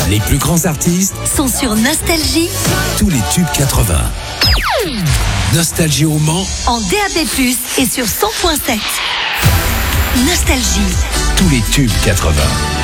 Les plus grands artistes sont sur Nostalgie. Tous les tubes 80. Nostalgie au Mans En DAB+, et sur 100.7. Nostalgie. Tous les tubes 80.